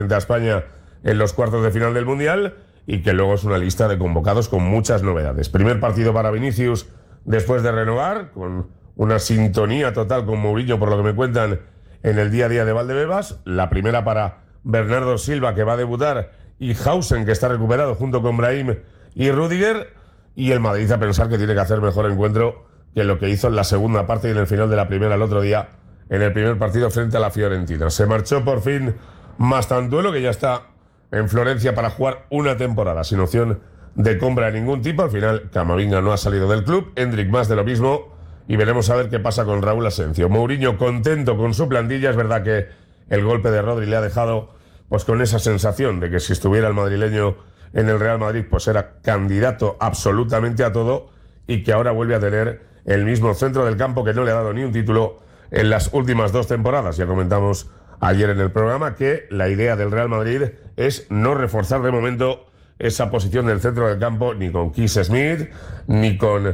frente a España en los cuartos de final del Mundial, y que luego es una lista de convocados con muchas novedades. Primer partido para Vinicius después de renovar, con una sintonía total con Mourinho, por lo que me cuentan, en el día a día de Valdebebas. La primera para Bernardo Silva, que va a debutar, y Hausen, que está recuperado junto con Brahim y Rüdiger. Y el Madrid a pensar que tiene que hacer mejor encuentro que lo que hizo en la segunda parte y en el final de la primera el otro día, en el primer partido frente a la Fiorentina. Se marchó por fin Mastantuelo, que ya está en Florencia para jugar una temporada sin opción de compra de ningún tipo. Al final Camavinga no ha salido del club, Endrick más de lo mismo, y veremos a ver qué pasa con Raúl Asensio. Mourinho contento con su plantilla. Es verdad que el golpe de Rodri le ha dejado pues con esa sensación de que si estuviera el madrileño en el Real Madrid pues era candidato absolutamente a todo, y que ahora vuelve a tener el mismo centro del campo que no le ha dado ni un título en las últimas 2 temporadas. Ya comentamos ayer en el programa que la idea del Real Madrid es no reforzar de momento esa posición del centro del campo, ni con Keith Smith, ni con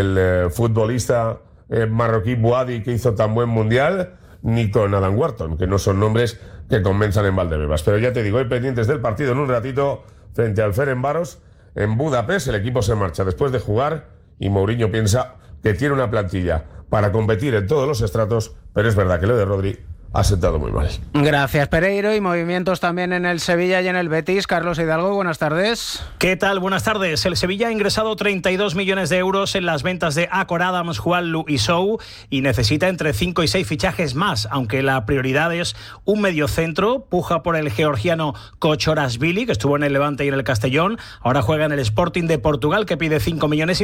el futbolista marroquí Bouadi, que hizo tan buen mundial, ni con Adam Wharton, que no son nombres que convenzan en Valdebebas. Pero ya te digo, hay pendientes del partido en un ratito frente al Ferencváros en Budapest. El equipo se marcha después de jugar y Mourinho piensa que tiene una plantilla para competir en todos los estratos, pero es verdad que lo de Rodri ha sentado muy mal. Gracias, Pereiro. Y movimientos también en el Sevilla y en el Betis. Carlos Hidalgo, buenas tardes. ¿Qué tal? Buenas tardes. El Sevilla ha ingresado 32 millones de euros en las ventas de Akor Adams, Juanlu y Sou, y necesita entre 5 y 6 fichajes más, aunque la prioridad es un mediocentro. Puja por el georgiano Kochorashvili, que estuvo en el Levante y en el Castellón. Ahora juega en el Sporting de Portugal, que pide 5,5 millones,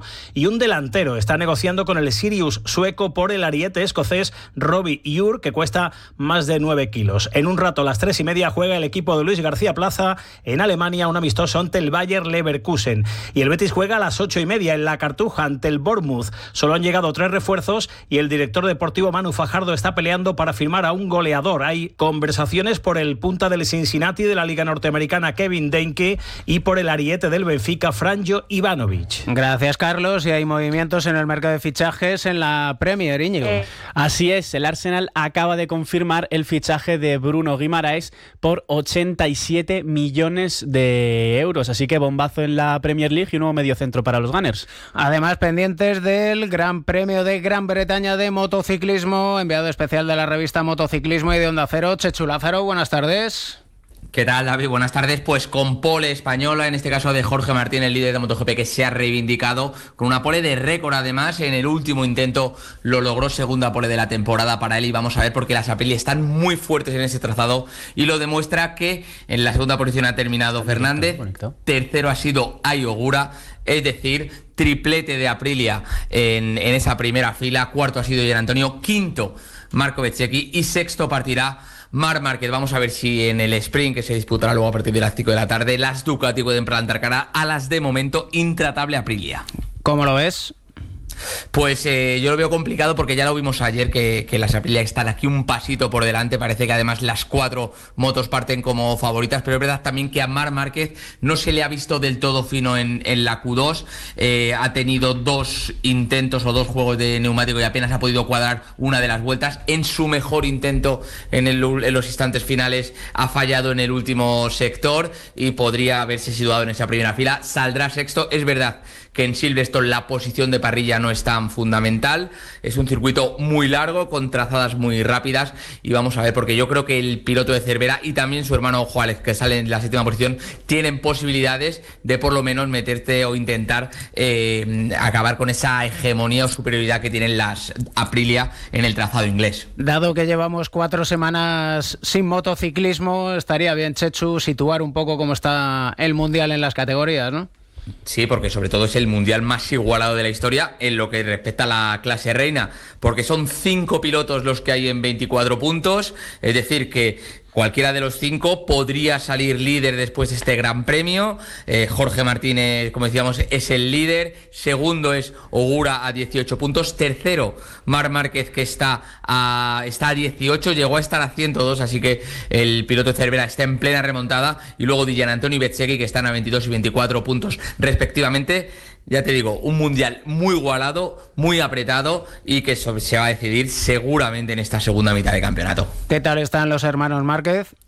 y un delantero. Está negociando con el Sirius sueco por el ariete escocés Robbie Ure, que cuesta más de 9 kilos. En un rato, a las 3:30, juega el equipo de Luis García Plaza en Alemania, un amistoso ante el Bayer Leverkusen. Y el Betis juega a las 8:30 en la Cartuja ante el Bournemouth. Solo han llegado 3 refuerzos y el director deportivo Manu Fajardo está peleando para firmar a un goleador. Hay conversaciones por el punta del Cincinnati de la Liga Norteamericana Kevin Denke y por el ariete del Benfica Franjo Ivanovic. Gracias, Carlos. Y hay movimientos en el mercado de fichajes en la Premier, Íñigo. Así es, el Arsenal acaba de confirmar el fichaje de Bruno Guimaraes por 87 millones de euros. Así que bombazo en la Premier League y un nuevo mediocentro para los Gunners. Además, pendientes del Gran Premio de Gran Bretaña de motociclismo, enviado especial de la revista Motociclismo y de Onda Cero, Chechu Lázaro, buenas tardes. ¿Qué tal, David? Buenas tardes. Pues con pole española, en este caso de Jorge Martín, el líder de MotoGP, que se ha reivindicado con una pole de récord. Además, en el último intento lo logró, segunda pole de la temporada para él, y vamos a ver porque las Aprilia están muy fuertes en ese trazado, y lo demuestra que en la segunda posición ha terminado Fernández, tercero ha sido Ai Ogura, es decir, triplete de Aprilia en esa primera fila, cuarto ha sido Gian Antonio, quinto Marco Bezzecchi y sexto partirá Marc Márquez. Vamos a ver si en el sprint que se disputará luego a partir de las 5 de la tarde las Ducati pueden plantar cara a las de momento intratable Aprilia. ¿Cómo lo ves? Pues yo lo veo complicado porque ya lo vimos ayer que las Aprilia están aquí un pasito por delante. Parece que además las 4 motos parten como favoritas, pero es verdad también que a Marc Márquez no se le ha visto del todo fino en la Q2. Ha tenido 2 intentos o 2 juegos de neumático y apenas ha podido cuadrar una de las vueltas. En su mejor intento en los instantes finales ha fallado en el último sector y podría haberse situado en esa primera fila. Saldrá sexto. Es verdad que en Silverstone la posición de parrilla no es tan fundamental, es un circuito muy largo con trazadas muy rápidas, y vamos a ver, porque yo creo que el piloto de Cervera y también su hermano Juárez, que sale en la 7ª posición, tienen posibilidades de por lo menos meterte o intentar acabar con esa hegemonía o superioridad que tienen las Aprilia en el trazado inglés. Dado que llevamos 4 semanas sin motociclismo, estaría bien, Chechu, situar un poco cómo está el Mundial en las categorías, ¿no? Sí, porque sobre todo es el mundial más igualado de la historia en lo que respecta a la clase reina, porque son 5 pilotos los que hay en 24 puntos, es decir que cualquiera de los 5 podría salir líder después de este Gran Premio. Jorge Martínez, como decíamos, es el líder. Segundo es Ogura a 18 puntos. Tercero, Marc Márquez, que está a 18, llegó a estar a 102, así que el piloto de Cervera está en plena remontada. Y luego Gian Antonio y Bezzecchi, que están a 22 y 24 puntos respectivamente. Ya te digo, un mundial muy igualado, muy apretado, y que se va a decidir seguramente en esta segunda mitad de campeonato. ¿Qué tal están los hermanos Márquez?